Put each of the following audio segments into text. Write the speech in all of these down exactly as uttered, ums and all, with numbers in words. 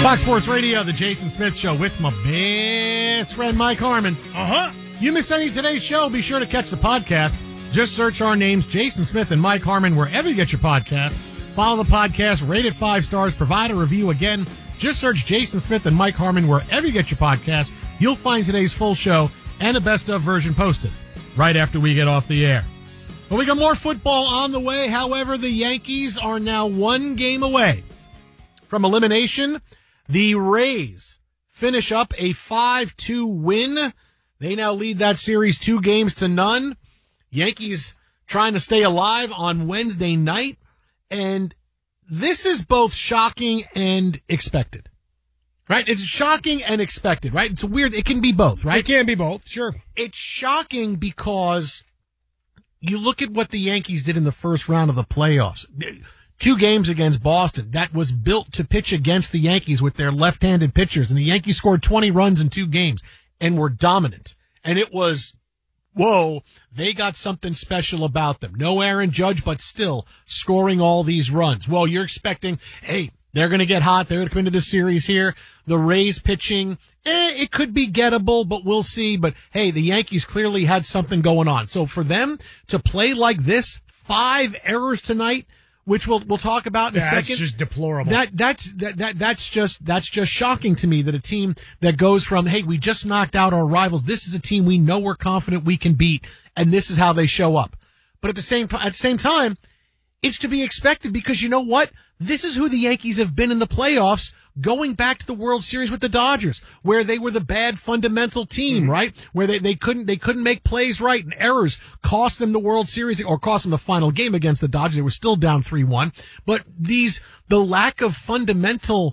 Fox Sports Radio, the Jason Smith Show with my best friend Mike Harmon. Uh-huh. You miss any of today's show, be sure to catch the podcast. Just search our names, Jason Smith and Mike Harmon, wherever you get your podcast. Follow the podcast, rate it five stars, provide a review. Again, just search Jason Smith and Mike Harmon wherever you get your podcast. You'll find today's full show and a best-of version posted right after we get off the air. But we got more football on the way. However, the Yankees are now one game away from elimination. The Rays finish up a five two win. They now lead that series two games to none. Yankees trying to stay alive on Wednesday night. And this is both shocking and expected. Right? It's shocking and expected, right? It's weird. It can be both, right? It can be both, sure. It's shocking because you look at what the Yankees did in the first round of the playoffs. Two games against Boston. That was built to pitch against the Yankees with their left-handed pitchers. And the Yankees scored twenty runs in two games and were dominant. And it was, whoa, they got something special about them. No Aaron Judge, but still scoring all these runs. Well, you're expecting, hey, they're going to get hot. They're going to come into this series here. The Rays pitching, eh, it could be gettable, but we'll see. But, hey, the Yankees clearly had something going on. So for them to play like this, five errors tonight, which we'll we'll talk about in a yeah, second. That's just deplorable. That that's that, that that's just that's just shocking to me that a team that goes from, hey, we just knocked out our rivals. This is a team we know we're confident we can beat, and this is how they show up. But at the same at the same time, it's to be expected because you know what? This is who the Yankees have been in the playoffs, going back to the World Series with the Dodgers, where they were the bad fundamental team, mm-hmm. right? Where they, they couldn't they couldn't make plays right, and errors cost them the World Series or cost them the final game against the Dodgers. They were still down three one. But these the lack of fundamental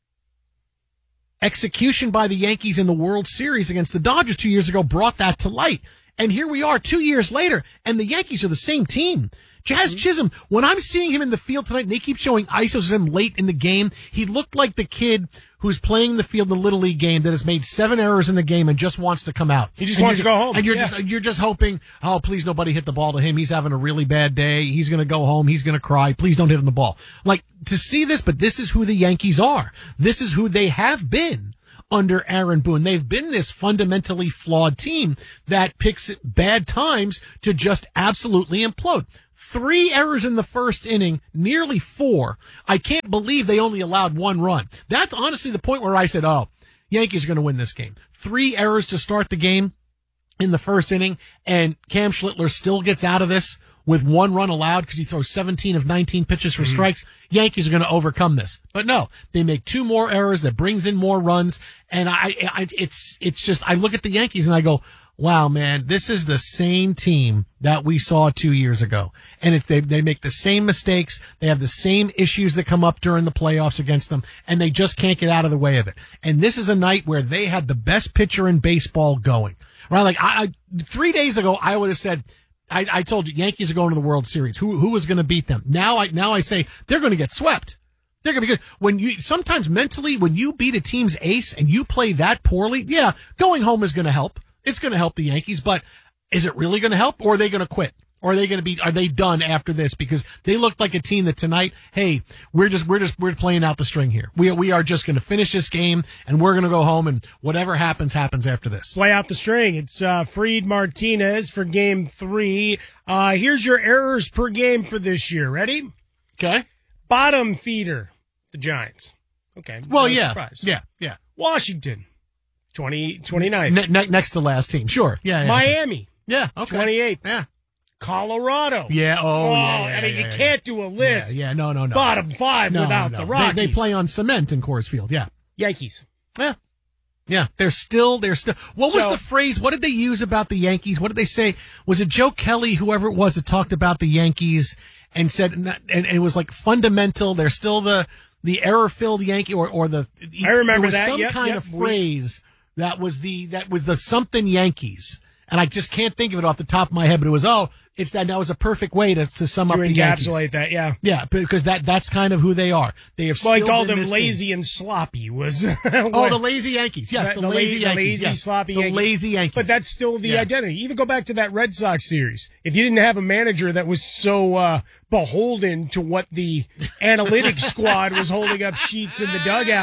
execution by the Yankees in the World Series against the Dodgers two years ago brought that to light. And here we are two years later, and the Yankees are the same team. Jazz Chisholm, when I'm seeing him in the field tonight, and they keep showing I S Os of him late in the game, he looked like the kid who's playing the field in the Little League game that has made seven errors in the game and just wants to come out. He just and wants to go home. And you're yeah. just you're just hoping, oh, please nobody hit the ball to him. He's having a really bad day. He's going to go home. He's going to cry. Please don't hit him the ball. Like, to see this, but this is who the Yankees are. This is who they have been under Aaron Boone. They've been this fundamentally flawed team that picks bad times to just absolutely implode. Three errors in the first inning, nearly four. I can't believe they only allowed one run. That's honestly the point where I said, oh, Yankees are going to win this game. Three errors to start the game in the first inning, and Cam Schlittler still gets out of this with one run allowed because he throws seventeen of nineteen pitches for mm-hmm. strikes. Yankees are going to overcome this. But no, they make two more errors that brings in more runs. And I, I, it's, it's just, I look at the Yankees and I go, wow, man, this is the same team that we saw two years ago. And if they, they make the same mistakes, they have the same issues that come up during the playoffs against them, and they just can't get out of the way of it. And this is a night where they had the best pitcher in baseball going. Right? Like, I, I three days ago, I would have said, I, I told you, Yankees are going to the World Series. Who, who was going to beat them? Now I, now I say they're going to get swept. They're going to be good. When you, sometimes mentally, when you beat a team's ace and you play that poorly, yeah, going home is going to help. It's going to help the Yankees, but is it really going to help, or are they going to quit? Or are they going to be, are they done after this? Because they looked like a team that tonight, hey, we're just, we're just, we're playing out the string here. We, we are just going to finish this game and we're going to go home and whatever happens, happens after this. Play out the string. It's, uh, Fried Martinez for game three. Uh, here's your errors per game for this year. Ready? Okay. Bottom feeder, the Giants. Okay. Well, yeah. Surprise. Yeah. Yeah. Washington, twenty, twenty-nine. Ne- ne- next to last team. Sure. Yeah. yeah. Miami. Yeah. Okay. twenty-eighth. Yeah. Colorado. Yeah. Oh, oh yeah, yeah. I mean, yeah, you yeah, can't yeah. do a list. Yeah. yeah no, no, no. Bottom five no, without no. the Rockies. They, they play on cement in Coors Field. Yeah. Yankees. Yeah. Yeah. They're still, they're still. What was So- the phrase? What did they use about the Yankees? What did they say? Was it Joe Kelly, whoever it was, that talked about the Yankees and said, and, and it was like fundamental. They're still the, the error-filled Yankee, or, or the, I remember there was that. some Yep, kind yep. of phrase that was the, that was the something Yankees. And I just can't think of it off the top of my head, but it was, oh, it's that, that was a perfect way to, to sum To up the Yankees. encapsulate that, yeah. Yeah, because that, that's kind of who they are. They have Well, I still called been them this lazy team. and sloppy was. Oh, the lazy Yankees. Yes, the, the lazy la- the Yankees. lazy, yes. sloppy the Yankees. lazy Yankees. But that's still the Yeah. identity. Even go back to that Red Sox series. If you didn't have a manager that was so uh, beholden to what the analytics squad was holding up sheets in the dugout,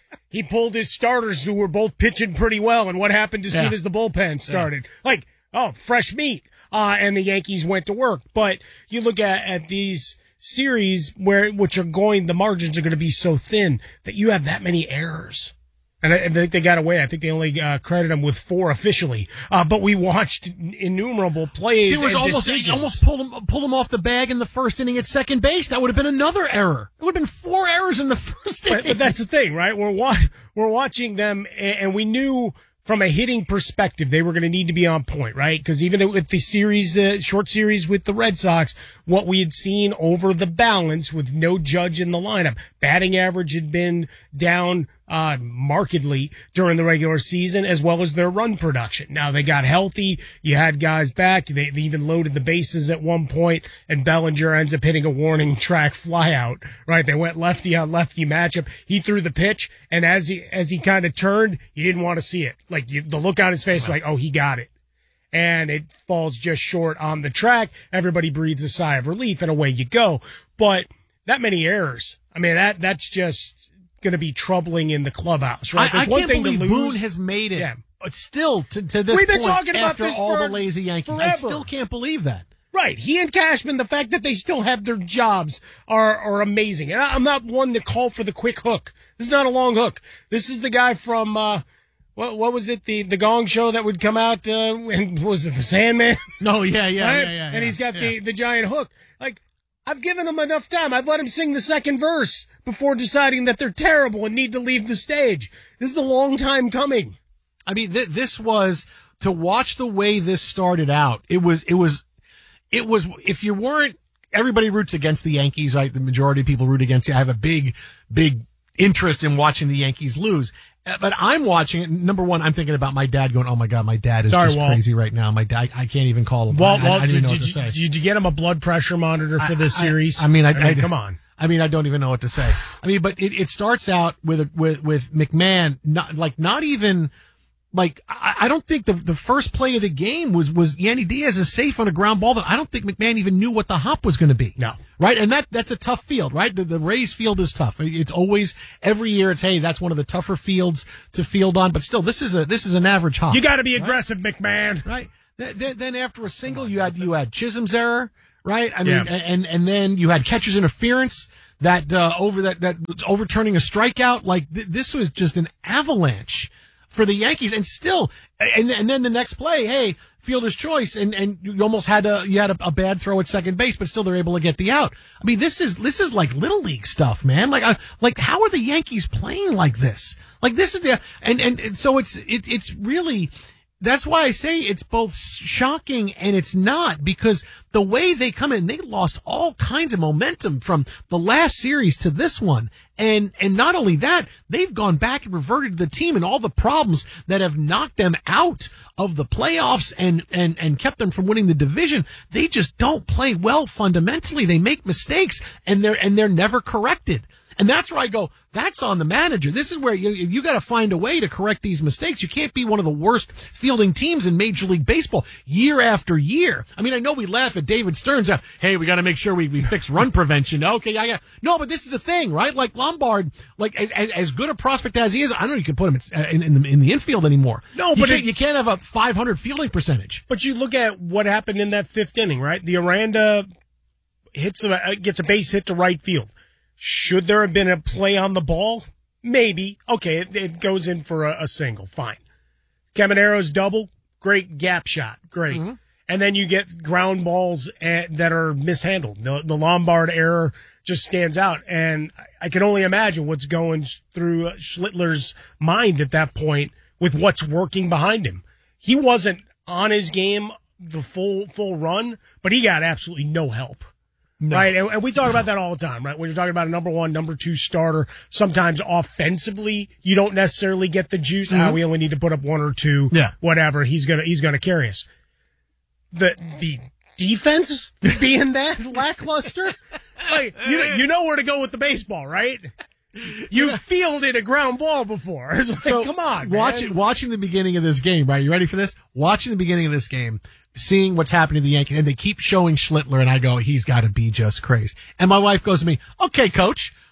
he pulled his starters who were both pitching pretty well, and what happened as Yeah. soon as the bullpen started? Yeah. Like, oh, fresh meat. Uh, and the Yankees went to work. But you look at, at these series where, which are going, the margins are going to be so thin that you have that many errors. And I, I think they got away. I think they only uh, credit them with four officially. Uh, but we watched innumerable plays. It was and almost decisions. almost pulled him pulled him off the bag in the first inning at second base. That would have been another error. It would have been four errors in the first inning. But, but that's the thing, right? We're wa- we're watching them, and, and we knew from a hitting perspective they were going to need to be on point, right? Because even with the series, uh, short series with the Red Sox, what we had seen over the balance with no Judge in the lineup, batting average had been down uh markedly during the regular season, as well as their run production. Now they got healthy. You had guys back. They, they even loaded the bases at one point, and Bellinger ends up hitting a warning track flyout, right? They went lefty on lefty matchup. He threw the pitch, and as he, as he kind of turned, he didn't want to see it. Like you, the look on his face, like, oh, he got it. And it falls just short on the track. Everybody breathes a sigh of relief, and away you go. But that many errors, I mean, that that's just going to be troubling in the clubhouse, right? I, I one can't thing believe to lose. Boone has made it. Yeah. But still, to, to this We've been point, talking about after this all for the lazy Yankees, forever. I still can't believe that. Right. He and Cashman, the fact that they still have their jobs are, are amazing. And I'm not one to call for the quick hook. This is not a long hook. This is the guy from, uh, what, what was it? The, the Gong Show that would come out, uh, and was it the Sandman? No, yeah, yeah, right? yeah, yeah, And yeah, he's got yeah. the, the giant hook. Like, I've given him enough time. I've let him sing the second verse before deciding that they're terrible and need to leave the stage. This is a long time coming. I mean, th- this was, to watch the way this started out, it was, it was, it was, if you weren't, everybody roots against the Yankees, right? The majority of people root against you. I have a big, big interest in watching the Yankees lose. Uh, But I'm watching it. Number one, I'm thinking about my dad going, oh my God, my dad is Sorry, just Walt. crazy right now. My dad, I can't even call him. Walt, I, I, Walt, I didn't did, know what did, to you, say. did you get him a blood pressure monitor for this I- I- series? I mean, I, I mean, I- come on. I mean, I don't even know what to say. I mean, but it, it starts out with, a, with, with McMahon, not, like, not even, like, I, I don't think the, the first play of the game was, was Yandy Diaz is safe on a ground ball that I don't think McMahon even knew what the hop was going to be. No. Right? And that, that's a tough field, right? The, the Rays field is tough. It's always, every year it's, hey, that's one of the tougher fields to field on, but still, this is a, this is an average hop. You got to be aggressive, McMahon. Right. Th- th- Then after a single, you had, you had Chisholm's error, right? I mean, Yeah. and, and then you had catcher's interference that, uh, over that, that was overturning a strikeout. Like th- this was just an avalanche for the Yankees, and still, and and then the next play, hey, fielder's choice, and and you almost had a you had a, a bad throw at second base, but still they're able to get the out. I mean, this is this is like little league stuff, man. Like, uh, like how are the Yankees playing like this? Like this is the and and, and so it's it, it's really. That's why I say it's both shocking and it's not, because the way they come in, they lost all kinds of momentum from the last series to this one. And, and not only that, they've gone back and reverted to the team and all the problems that have knocked them out of the playoffs and, and, and kept them from winning the division. They just don't play well fundamentally. They make mistakes and they're, and they're never corrected. And that's where I go, that's on the manager. This is where you you got to find a way to correct these mistakes. You can't be one of the worst fielding teams in Major League Baseball year after year. I mean, I know we laugh at David Stearns. Uh, hey, we got to make sure we, we fix run prevention. Okay, I got no, but this is a thing, right? Like Lombard, like as, as good a prospect as he is, I don't know you can put him in, in, the, in the infield anymore. No, you but can't, it- you can't have a five hundred fielding percentage. But you look at what happened in that fifth inning, right? The Aranda hits a, gets a base hit to right field. Should there have been a play on the ball? Maybe. Okay, it, it goes in for a, a single. Fine. Camanero's double, great gap shot. Great. Mm-hmm. And then you get ground balls at, that are mishandled. The, the Lombard error just stands out. And I, I can only imagine what's going through Schlittler's mind at that point with what's working behind him. He wasn't on his game the full full run, but he got absolutely no help. No. Right, and, and we talk about that all the time, right? When you're talking about a number one, number two starter, sometimes offensively you don't necessarily get the juice. Mm-hmm. Ah, we only need to put up one or two, Yeah. whatever. He's gonna he's gonna carry us. The the defense being that lackluster, like you you know where to go with the baseball, right? You fielded a ground ball before. It's like, So come on, watch, man. watching the beginning of this game, right? You ready for this? Watching the beginning of this game, seeing what's happening to the Yankees, and they keep showing Schlittler, and I go, he's got to be just crazy. And my wife goes to me, okay, coach,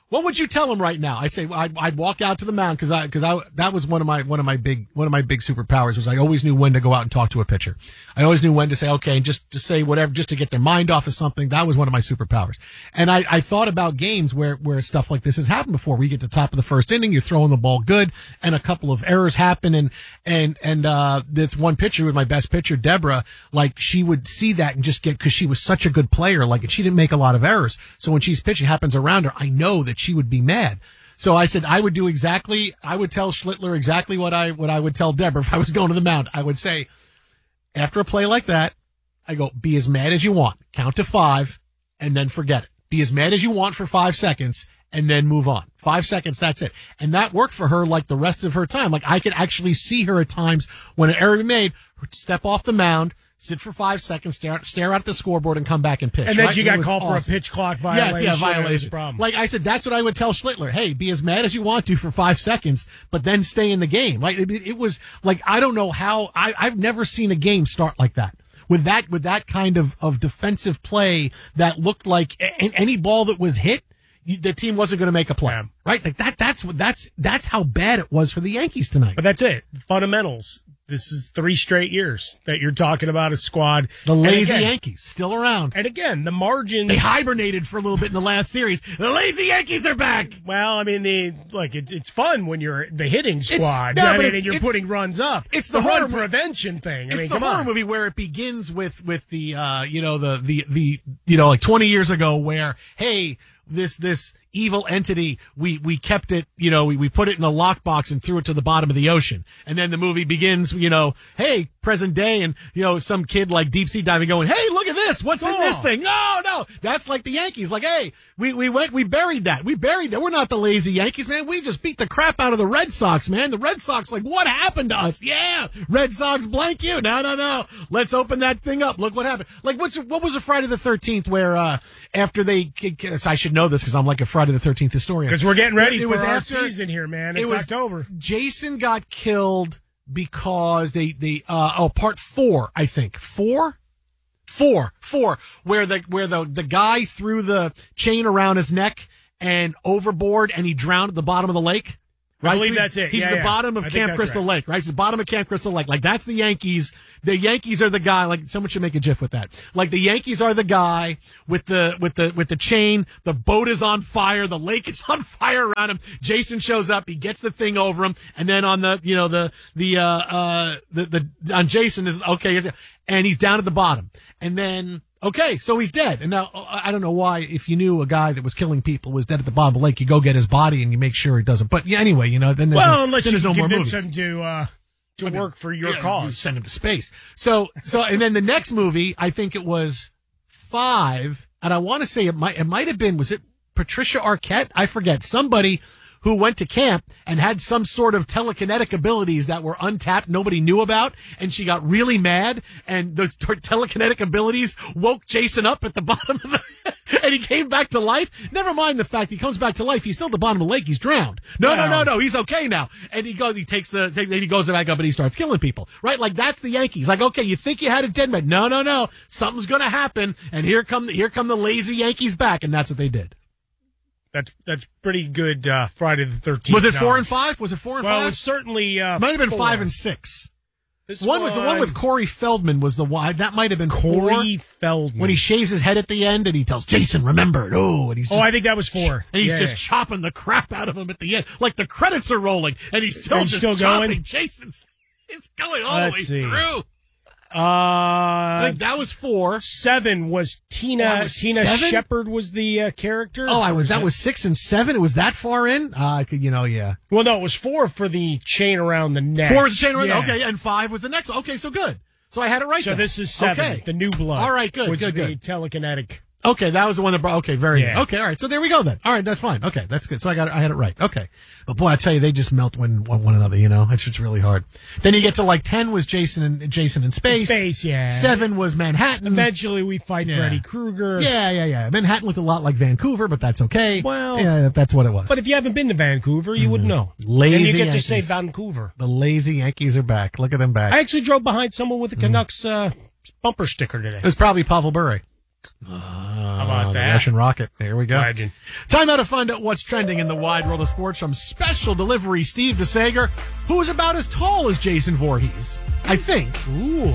What would you tell him right now? I say I'd, I'd walk out to the mound because I because I that was one of my one of my big one of my big superpowers was I always knew when to go out and talk to a pitcher. I always knew when to say okay and just to say whatever just to get their mind off of something. That was one of my superpowers. And I, I thought about games where where stuff like this has happened before. We get to the top of the first inning, you're throwing the ball good, and a couple of errors happen. And and and uh, this one pitcher with my best pitcher, Deborah, like she would see that and just get because she was such a good player, like and she didn't make a lot of errors. So when she's pitching, happens around her, I know that she would be mad. So I said I would do exactly, I would tell Schlittler exactly what I, what I would tell Deborah if I was going to the mound. I would say, after a play like that, I go, be as mad as you want. Count to five and then forget it. Be as mad as you want for five seconds and then move on. Five seconds, that's it. And that worked for her like the rest of her time. Like I could actually see her at times when an error be made, step off the mound, sit for five seconds, stare, stare at the scoreboard, and come back and pitch. And then right? she got called awesome. for a pitch clock violation. Yes, yeah, violation. Problem. Like I said, that's what I would tell Schlittler. Hey, be as mad as you want to for five seconds, but then stay in the game. Like it, it was like I don't know how I, I've never seen a game start like that. With that, with that kind of, of defensive play that looked like a, any ball that was hit, the team wasn't going to make a play, yeah. right? Like that. That's what. That's that's how bad it was for the Yankees tonight. But that's it. Fundamentals. This is three straight years that you're talking about a squad. The lazy again, Yankees still around. And again, the margins. They hibernated for a little bit in the last series. The lazy Yankees are back. Well, I mean, the like it's it's fun when you're the hitting squad. No, I but mean, and you're it's, putting runs up. It's the, the horror run prevention thing. I it's mean, the come horror on. movie where it begins with with the uh you know the the the you know like twenty years ago where hey this this evil entity, we, we kept it, you know, we, we put it in a lockbox and threw it to the bottom of the ocean. And then the movie begins, you know, hey, present day, and, you know, some kid like deep sea diving going, hey, look at this, what's oh. in this thing? No, no, that's like the Yankees. Like, hey, we, we went, we buried that. We buried that. We're not the lazy Yankees, man. We just beat the crap out of the Red Sox, man. The Red Sox, like, what happened to us? Yeah, Red Sox blank you. No, no, no. Let's open that thing up. Look what happened. Like, what's, what was a Friday the thirteenth where, uh, after they, I should know this because I'm like a Friday the thirteenth historian. Because we're getting ready it, it for was our after, season here, man. It's it was, October. Jason got killed because they, they, uh, oh, part four, I think. Four? Four. Four. Where the, where the, the guy threw the chain around his neck and overboard and he drowned at the bottom of the lake. Right? I believe so that's it. He's yeah, the yeah. bottom of I Camp Crystal right. Lake, right? He's the bottom of Camp Crystal Lake. Like, that's the Yankees. The Yankees are the guy, like, someone should make a gif with that. Like, the Yankees are the guy with the, with the, with the chain. The boat is on fire. The lake is on fire around him. Jason shows up. He gets the thing over him. And then on the, you know, the, the, uh, uh, the, the, on Jason is, okay, and he's down at the bottom. And then, okay, so he's dead. And now, I don't know why, if you knew a guy that was killing people was dead at the bottom of the lake, you go get his body and you make sure he doesn't. But yeah, anyway, you know, then there's well, no, unless then you there's no more convince movies. him to, uh, to I mean, work for your yeah, cause. You send him to space. So, so, and then the next movie, I think it was five, and I want to say it might, it might have been, was it Patricia Arquette? I forget. Somebody who went to camp and had some sort of telekinetic abilities that were untapped, nobody knew about, and she got really mad, and those telekinetic abilities woke Jason up at the bottom of the, and he came back to life. Never mind the fact he comes back to life, he's still at the bottom of the lake, he's drowned. No, no, no, no, he's okay now. And he goes, he takes the, take, he goes back up and he starts killing people, right? Like, that's the Yankees. Like, okay, you think you had a dead man. No, no, no. Something's gonna happen, and here come, the, here come the lazy Yankees back, and that's what they did. That's that's pretty good. Uh, Friday the thirteenth. Was it four and five? Was it four and well, five? Well, it's certainly uh, might have been four. five and six. This one was the one with Corey Feldman. Was the one that might have been Corey four. Feldman when he shaves his head at the end and he tells Jason, "Remember it." Oh, and he's just, oh, I think that was four. And he's yeah, just yeah. chopping the crap out of him at the end, like the credits are rolling, and he's still and just still chopping. Going? Jason's it's going all Let's the way see. through. Uh, I think that was four. Seven was Tina. Oh, was Tina seven? Shepard was the uh, character. Oh, I was. That was six and seven. It was that far in. Uh, I could, you know, yeah. Well, no, it was four for the chain around the neck. Four was the chain around. Yeah. Okay, and five was the next. Okay, so good. So I had it right. So then. this is seven. Okay. The New Blood. All right, good, which good, is good. the telekinetic. Okay, that was the one that brought. Okay, very yeah. good. Okay, all right. So there we go then. All right, that's fine. Okay, that's good. So I got, it, I had it right. Okay, but boy, I tell you, they just melt one, one, one another. You know, it's just really hard. Then you get to like ten was Jason and Jason in space. In space, yeah. Seven was Manhattan. Eventually, we fight yeah. Freddy Krueger. Yeah, yeah, yeah. Manhattan looked a lot like Vancouver, but that's okay. Well, yeah, that's what it was. But if you haven't been to Vancouver, you mm-hmm. wouldn't know. Lazy and you get Yankees. to say Vancouver. The lazy Yankees are back. Look at them back. I actually drove behind someone with a Canucks uh, bumper sticker today. It was probably Pavel Bure. Uh, How about the that? Russian rocket. There we go. Legend. Time now to find out what's trending in the wide world of sports from Special Delivery Steve DeSager, who is about as tall as Jason Voorhees, I think. Ooh.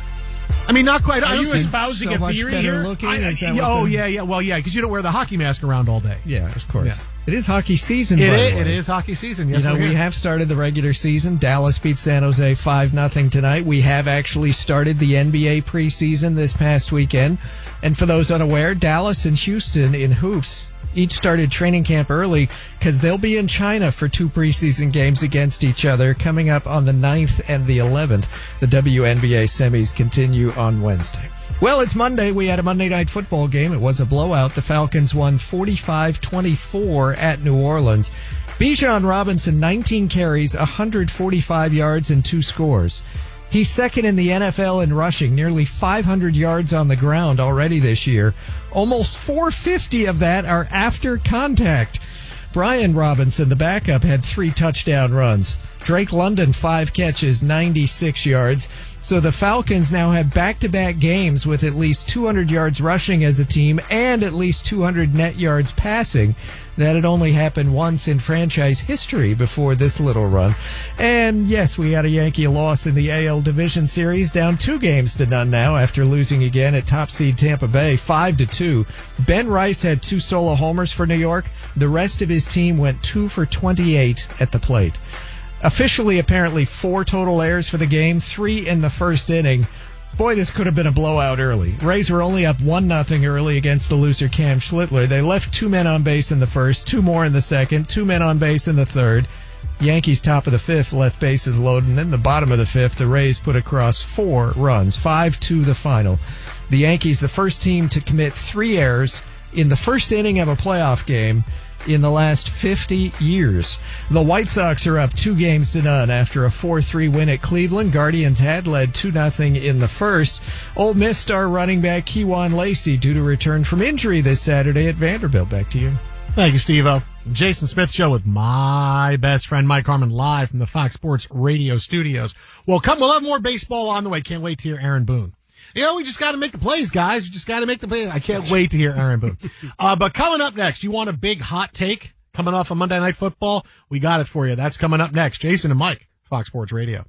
I mean, not quite. Are I don't you think- espousing so a much theory better here? looking? I- Is that oh, what the- yeah, yeah. Well, yeah, because you don't wear the hockey mask around all day. Yeah, of course. Yeah. It is hockey season, It by is, the way. it is hockey season. Yes, you know, we're we here. have started the regular season. Dallas beat San Jose five nothing tonight. We have actually started the N B A preseason this past weekend. And for those unaware, Dallas and Houston in hoops each started training camp early because they'll be in China for two preseason games against each other coming up on the ninth and the eleventh. The W N B A semis continue on Wednesday. Well, it's Monday. We had a Monday night football game. It was a blowout. The Falcons won forty-five twenty-four at New Orleans. Bijan Robinson, nineteen carries, one hundred forty-five yards, and two scores. He's second in the N F L in rushing, nearly five hundred yards on the ground already this year. Almost four hundred fifty of that are after contact. Brian Robinson, the backup, had three touchdown runs. Drake London, five catches, ninety-six yards. So the Falcons now have back-to-back games with at least two hundred yards rushing as a team and at least two hundred net yards passing. That had only happened once in franchise history before this little run. And yes, we had a Yankee loss in the A L Division Series, down two games to none now after losing again at top seed Tampa Bay, five to two. Ben Rice had two solo homers for New York. The rest of his team went two for twenty-eight at the plate. Officially, apparently, four total errors for the game, three in the first inning. Boy, this could have been a blowout early. Rays were only up one nothing early against the loser Cam Schlittler. They left two men on base in the first, two more in the second, two men on base in the third. Yankees top of the fifth left bases loaded, and then the bottom of the fifth, the Rays put across four runs, five two the final. The Yankees, the first team to commit three errors in the first inning of a playoff game in the last fifty years. The White Sox are up two games to none after a four three win at Cleveland. Guardians had led two nothing in the first. Ole Miss star running back Kewan Lacey due to return from injury this Saturday at Vanderbilt. Back to you. Thank you, Steve-O. Jason Smith Show with my best friend Mike Harmon live from the Fox Sports Radio studios. Well, come, we'll have more baseball on the way. Can't wait to hear Aaron Boone. You know, we just got to make the plays, guys. We just got to make the plays. I can't wait to hear Aaron Boone. Uh, but coming up next, you want a big hot take coming off of Monday Night Football? We got it for you. That's coming up next. Jason and Mike, Fox Sports Radio.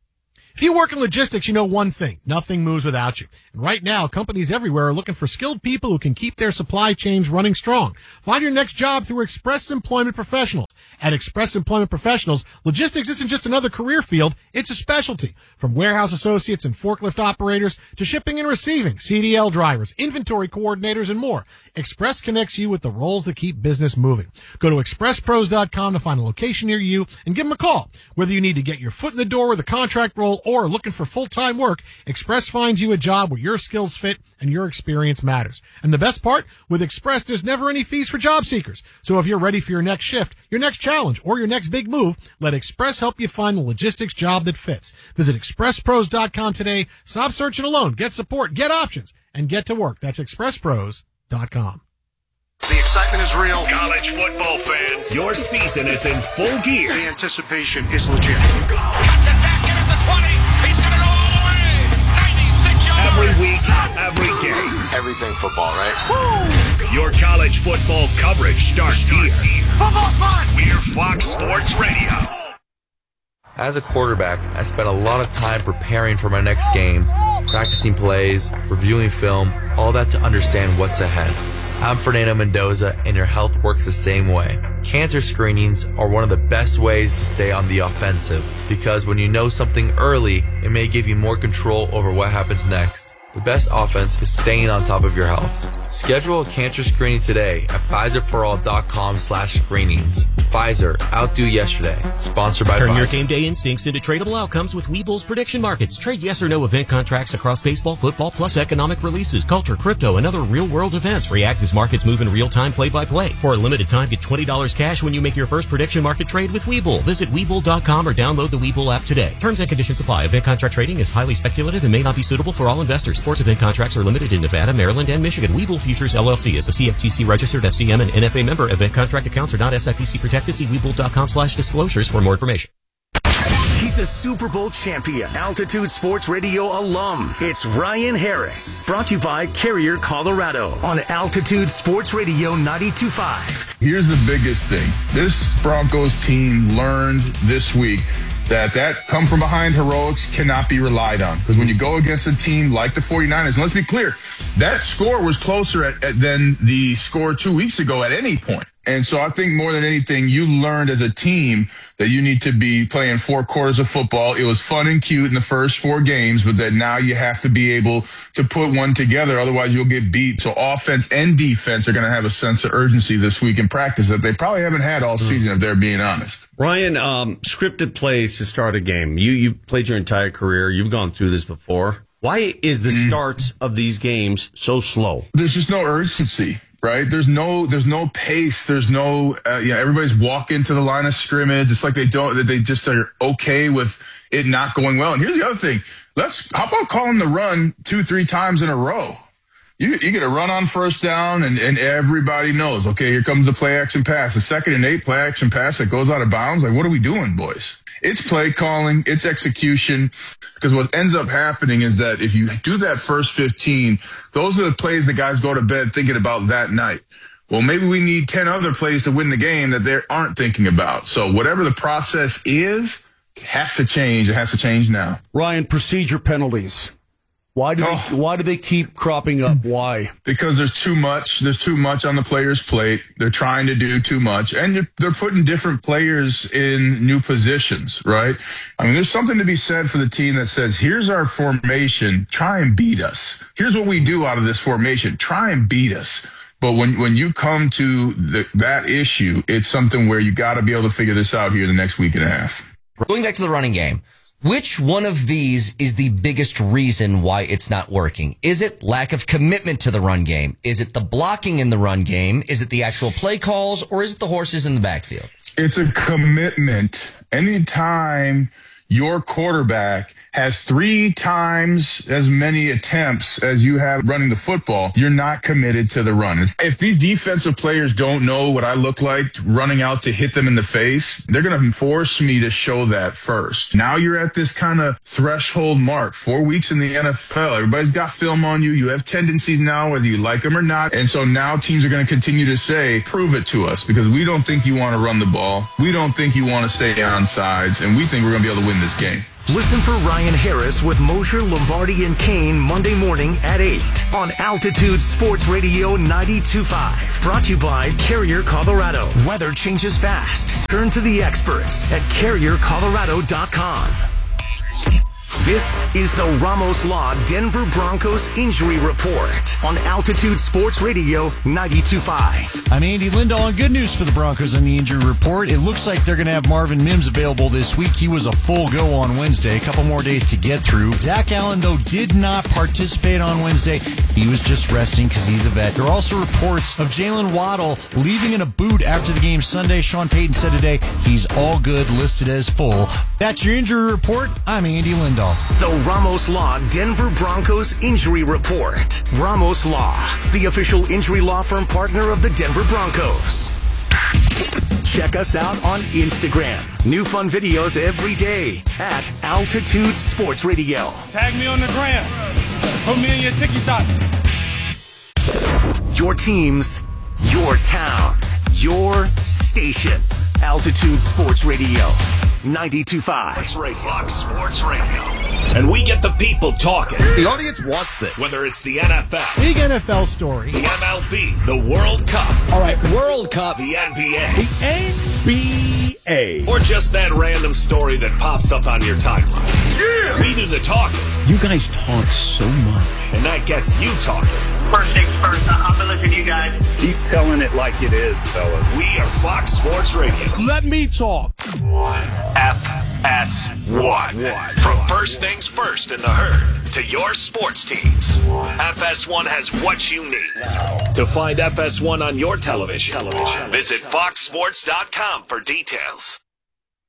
If you work in logistics, you know one thing. Nothing moves without you. And right now, companies everywhere are looking for skilled people who can keep their supply chains running strong. Find your next job through Express Employment Professionals. At Express Employment Professionals, logistics isn't just another career field, it's a specialty. From warehouse associates and forklift operators to shipping and receiving, C D L drivers, inventory coordinators, and more. Express connects you with the roles that keep business moving. Go to express pros dot com to find a location near you and give them a call. Whether you need to get your foot in the door with a contract role or looking for full-time work, Express finds you a job where your skills fit and your experience matters. And the best part, with Express, there's never any fees for job seekers. So if you're ready for your next shift, your next challenge, or your next big move, let Express help you find the logistics job that fits. Visit express pros dot com today. Stop searching alone. Get support, get options, and get to work. That's express pros dot com. The excitement is real. College football fans, your season is in full gear. The anticipation is legit. Cuts it back in at the twenty. He's going to go all the way. ninety-six yards. Every week, every game. Everything football, right? Your college football coverage starts here. Football's fun. We're Fox Sports Radio. As a quarterback, I spent a lot of time preparing for my next game, practicing plays, reviewing film, all that to understand what's ahead. I'm Fernando Mendoza, and your health works the same way. Cancer screenings are one of the best ways to stay on the offensive, because when you know something early, it may give you more control over what happens next. The best offense is staying on top of your health. Schedule a cancer screening today at Pfizer for all dot com slash screenings. Pfizer, outdo yesterday. Sponsored by Turn Pfizer. your game day instincts into tradable outcomes with Webull's prediction markets. Trade yes or no event contracts across baseball, football, plus economic releases, culture, crypto, and other real-world events. React as markets move in real time, play-by-play. For a limited time, get twenty dollars cash when you make your first prediction market trade with Webull. Visit Webull dot com or download the Webull app today. Terms and conditions apply. Event contract trading is highly speculative and may not be suitable for all investors. Sports event contracts are limited in Nevada, Maryland, and Michigan. Webull Futures, L L C is a C F T C registered F C M and N F A member. Event contract accounts are not S I P C protected. See Webull dot com slash disclosures for more information. He's a Super Bowl champion, Altitude Sports Radio alum. It's Ryan Harris, brought to you by Carrier, Colorado, on Altitude Sports Radio ninety-two point five. Here's the biggest thing. This Broncos team learned this week that that come-from-behind heroics cannot be relied on. Because when you go against a team like the 49ers, and let's be clear, that score was closer at, at, than the score two weeks ago at any point. And so I think more than anything, you learned as a team that you need to be playing four quarters of football. It was fun and cute in the first four games, but that now you have to be able to put one together. Otherwise, you'll get beat. So offense and defense are going to have a sense of urgency this week in practice that they probably haven't had all season, if they're being honest. Ryan, um, scripted plays to start a game. You you played your entire career. You've gone through this before. Why is the mm. starts of these games so slow? There's just no urgency. Right? There's no, there's no pace. There's no, uh, you know, everybody's walking to the line of scrimmage. It's like they don't, that they just are okay with it not going well. And here's the other thing. Let's, how about calling the run two, three times in a row? You, you get a run on first down and, and everybody knows, okay, here comes the play action pass. The second and eight play action pass that goes out of bounds. Like, what are we doing, boys? It's play calling, it's execution, because what ends up happening is that if you do that first fifteen, those are the plays that guys go to bed thinking about that night. Well, maybe we need ten other plays to win the game that they aren't thinking about. So whatever the process is, has to change. It has to change now. Ryan, procedure penalties. Why do oh. they, why do they keep cropping up? Why? Because there's too much. There's too much on the player's plate. They're trying to do too much. And they're putting different players in new positions, right? I mean, there's something to be said for the team that says, here's our formation. Try and beat us. Here's what we do out of this formation. Try and beat us. But when, when you come to the, that issue, it's something where you got to be able to figure this out here in the next week and a half. Going back to the running game. Which one of these is the biggest reason why it's not working? Is it lack of commitment to the run game? Is it the blocking in the run game? Is it the actual play calls? Or is it the horses in the backfield? It's a commitment. Anytime your quarterback has three times as many attempts as you have running the football, you're not committed to the run. If these defensive players don't know what I look like running out to hit them in the face, they're going to force me to show that first. Now you're at this kind of threshold mark, four weeks in the N F L. Everybody's got film on you. You have tendencies now, whether you like them or not. And so now teams are going to continue to say, prove it to us, because we don't think you want to run the ball. We don't think you want to stay on sides, and we think we're going to be able to win this game. Listen for Ryan Harris with Mosher, Lombardi, and Kane Monday morning at eight on Altitude Sports Radio ninety-two point five. Brought to you by Carrier, Colorado. Weather changes fast. Turn to the experts at carrier colorado dot com. This is the Ramos Law Denver Broncos Injury Report on Altitude Sports Radio ninety-two point five. I'm Andy Lindahl, and good news for the Broncos on the injury report. It looks like they're going to have Marvin Mims available this week. He was a full go on Wednesday. A couple more days to get through. Zach Allen, though, did not participate on Wednesday. He was just resting because he's a vet. There are also reports of Jalen Waddle leaving in a boot after the game Sunday. Sean Payton said today he's all good, listed as full. That's your injury report. I'm Andy Lindahl. The Ramos Law Denver Broncos Injury Report. Ramos Law, the official injury law firm partner of the Denver Broncos. Check us out on Instagram. New fun videos every day at Altitude Sports Radio. Tag me on the gram. Put me in your TikTok. Your teams, your town, your station. Altitude Sports Radio ninety-two point five. Fox Sports Radio. And we get the people talking. The audience wants this. Whether it's the N F L, big N F L story, the M L B, the World Cup. All right, World Cup. The N B A. The N B A. Or just that random story that pops up on your timeline. Yeah! We do the talking. You guys talk so much. And that gets you talking. First things first, I'm going to listen to you guys. Keep telling it like it is, fellas. We are Fox Sports Radio. Let me talk. F S one. From first things first in the herd to your sports teams, F S one has what you need. To find F S one on your television, television. visit fox sports dot com for details.